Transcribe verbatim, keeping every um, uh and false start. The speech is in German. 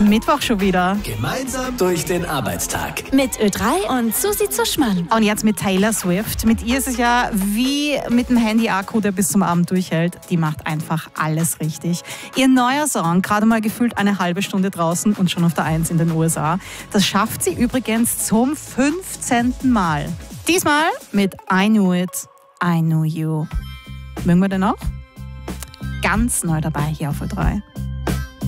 Mittwoch schon wieder. Gemeinsam durch den Arbeitstag. Mit Ö drei und Susi Zuschmann. Und jetzt mit Taylor Swift. Mit ihr ist es ja wie mit dem Handy-Akku, der bis zum Abend durchhält. Die macht einfach alles richtig. Ihr neuer Song, gerade mal gefühlt eine halbe Stunde draußen und schon auf der Eins in den U S A. Das schafft sie übrigens zum fünfzehnten Mal. Diesmal mit I Knew It, I Knew You. Mögen wir den auch? Ganz neu dabei hier auf Ö drei.